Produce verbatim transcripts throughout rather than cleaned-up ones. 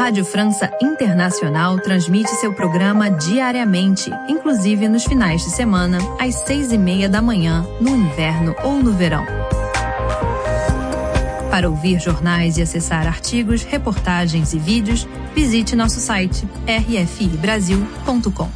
Rádio França Internacional transmite seu programa diariamente, inclusive nos finais de semana, às seis e meia da manhã, no inverno ou no verão. Para ouvir jornais e acessar artigos, reportagens e vídeos, visite nosso site r f i brasil ponto com.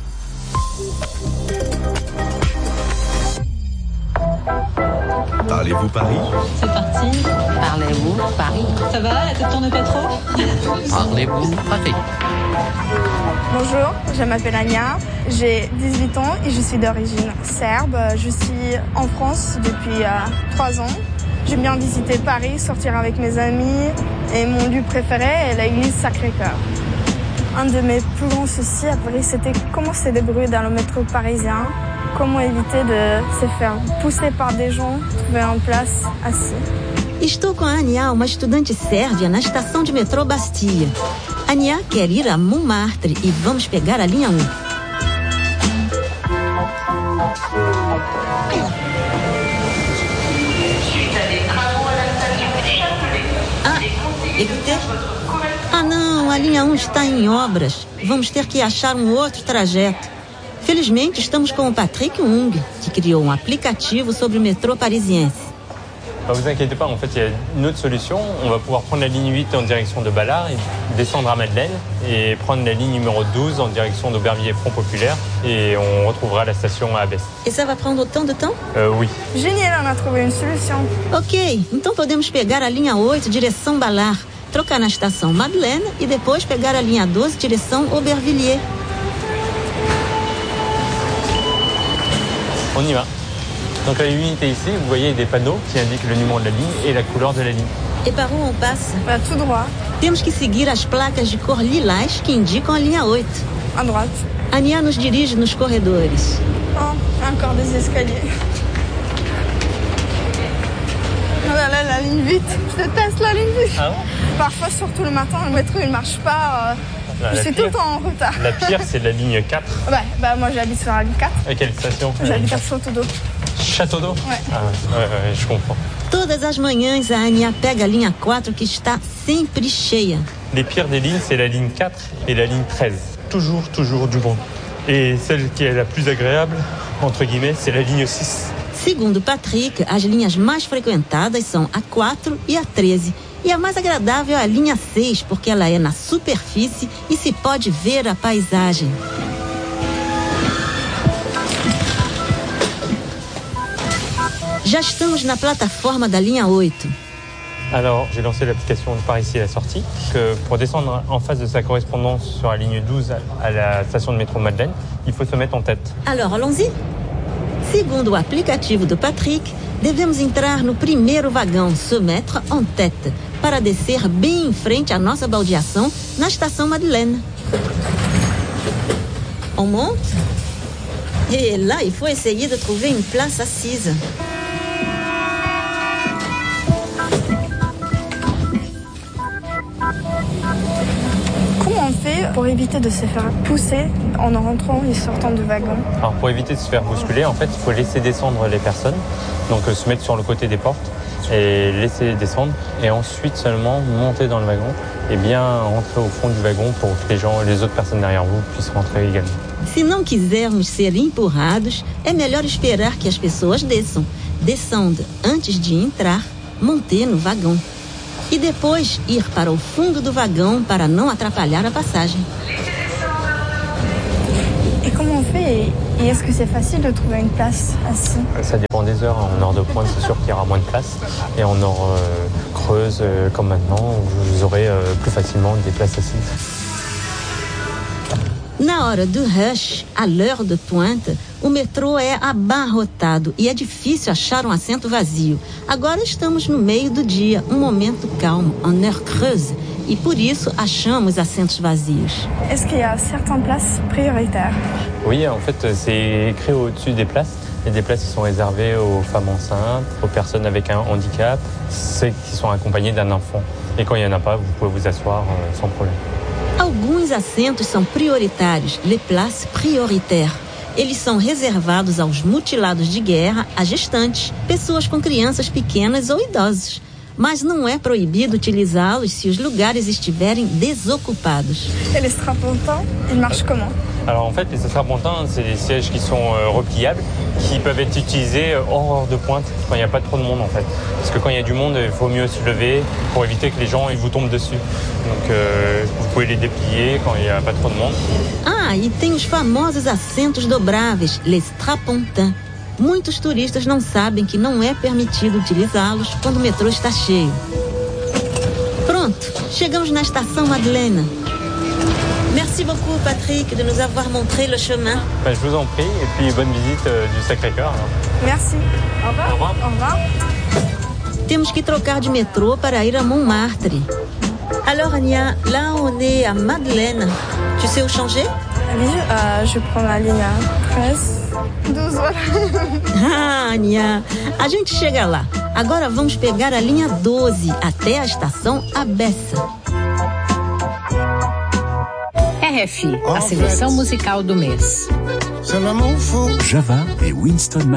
Parlez-vous Paris? C'est parti. Parlez-vous Paris? Ça va, la tête tourne pas trop? Parlez-vous Paris? Bonjour, je m'appelle Anya, j'ai dix-huit ans et je suis d'origine serbe. Je suis en France depuis euh, trois ans. J'aime bien visiter Paris, sortir avec mes amis et mon lieu préféré est l'église Sacré-Cœur. Un de mes plus grands soucis à Paris, c'était comment se débrouiller dans le métro parisien, comment éviter de se faire pousser par des gens, trouver une place assis. Estou com a Ania, uma estudante sérvia, na estação de metrô Bastia. Ania quer ir a Montmartre e vamos pegar a linha um. Ah, écoutez. Ah não, a linha um está em obras. Vamos ter que achar um outro trajeto. Felizmente, estamos com o Patrick Ung, que criou um aplicativo sobre o metrô parisiense. Ne vous inquiétez pas, en fait, il y a une autre solution. On va pouvoir prendre la ligne huit en direction de Ballard, et descendre à Madeleine et prendre la ligne numéro douze en direction d'Aubervilliers Front Populaire et on retrouvera la station à Abbesse. Et ça va prendre autant de temps? Euh, oui. Génial, on a trouvé une solution. Ok, então podemos pegar a linha oito, direção Ballard, trocar na estação Madeleine e depois pegar a linha doze, direção Aubervilliers. On y va. Donc à l'unité ici, vous voyez des panneaux qui indiquent le numéro de la ligne et la couleur de la ligne. E para onde on passe? Bah, tout droit. Temos que seguir as placas de cor lilás que indicam a linha oito. À droite. Ania nos dirige nos corredores. Oh, encore des escaliers. Oh là là, la ligne huit. Je déteste la ligne huit. Ah bon? Parfois, surtout le matin, le métro il marche pas. Euh, Là, je suis pire, tout le temps en retard. La pire, c'est la ligne quatre. Ouais, bah moi j'habite sur la ligne quatre. À quelle station? J'habite à Château d'Eau. Château d'Eau? Ouais. Ah, ouais, ouais, je comprends. Todas as manhãs, a Ania pega a linha quatro que está sempre cheia. Les pires des lignes, c'est la ligne quatre et la ligne treize. Toujours, toujours du bon. Et celle qui est la plus agréable, entre guillemets, c'est la ligne six. Segundo Patrick, as linhas mais frequentadas são a quatro e a treze. E a mais agradável é a linha seis, porque ela é na superfície e se pode ver a paisagem. Já estamos na plataforma da linha oito. Alors, j'ai lancé l'application de par ici à la sortie, que pour descendre en face de sa correspondance sur la ligne douze à la station de métro Madeleine, il faut se mettre en tête. Alors, allons-y. Segundo o aplicativo do Patrick, devemos entrar no primeiro vagão, se mettre en tête, para descer bem em frente à nossa baldeação na estação Madeleine. On monte? Et là, il faut essayer de trouver une place assise. Comment on fait pour éviter de se faire pousser en rentrant et sortant du wagon? Alors, pour éviter de se faire bousculer, en fait, il faut laisser descendre les personnes, donc euh, se mettre sur le côté des portes et laisser descendre, et ensuite seulement monter dans le wagon et bien rentrer au fond du wagon pour que les gens, les autres personnes derrière vous puissent rentrer également. Se não quisermos ser empurrados, é melhor esperar que as pessoas desçam. Descendo antes de entrar, monter no vagão. E depois ir para o fundo do vagão para não atrapalhar a passagem. Et comment on fait? Et est-ce que c'est facile de trouver une place assise? Ça dépend des heures. En heure de pointe, c'est sûr qu'il y aura moins de place. Et en heure euh, creuse, euh, comme maintenant, vous aurez euh, plus facilement des places assises. Na hora do rush, à l'heure de pointe, o metrô é abarrotado e é difícil achar um assento vazio. Agora estamos no meio do dia, um momento calmo, en heure creuse, e por isso achamos assentos vazios. Est-ce qu'il y a certaines places prioritaires? Oui, en fait, c'est écrit au-dessus des places. Il y a des places qui sont réservées aux femmes enceintes, aux personnes avec un handicap, ceux qui sont accompagnés d'un enfant. Et quand il n'y en a pas, vous pouvez vous asseoir euh, sans problème. Alguns assentos são prioritários, les places prioritaires. Eles são reservados aos mutilados de guerra, a gestantes, pessoas com crianças pequenas ou idosos. mas não é proibido utilizá-los se os lugares estiverem desocupados. Et les strapontins, ils marchent comment? Alors en fait, les strapontins, c'est des sièges qui sont euh, repliables, qui peuvent être utilisés hors heure de pointe, quand il n'y a pas trop de monde en fait. Parce que quand il y a du monde, il faut mieux se lever pour éviter que les gens ils vous tombent dessus. Donc euh, vous pouvez les déplier quand il n'y a pas trop de monde. Ah, e tem os famosos assentos dobráveis, les strapontins. Muitos turistas não sabem que não é permitido utilizá-los quando o metrô está cheio. Pronto, chegamos na estação Madeleine. Merci beaucoup, Patrick, de nous avoir montré le chemin. Ben, je vous en prie, et puis bonne visite euh, du Sacré-Cœur. Merci. Au revoir. Au revoir. Au revoir. Temos que trocar de metrô para ir a Montmartre. Alors, Ania, là on est à Madeleine. Tu sais où changer? Oui, euh, je prends la ligne treize, douze, voilà. Ah, Ania, a gente chega lá. Agora vamos pegar a linha doze até a estação Abessa. R F I, a seleção musical do mês. Java et Winston